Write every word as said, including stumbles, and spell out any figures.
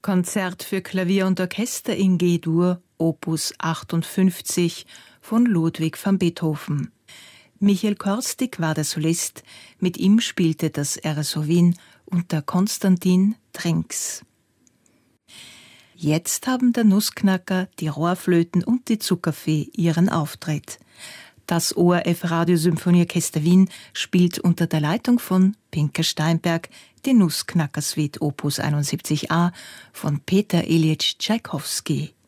Konzert für Klavier und Orchester in G-Dur, Opus achtundfünfzig von Ludwig van Beethoven. Michael Korstig war der Solist, mit ihm spielte das R S O Wien unter Konstantin Trinks. Jetzt haben der Nussknacker, die Rohrflöten und die Zuckerfee ihren Auftritt. Das O R F Radiosymphonieorchester Wien spielt unter der Leitung von Pinker Steinberg die Nussknacker-Suite Opus einundsiebzig a von Peter Ilyitsch Tschaikowski.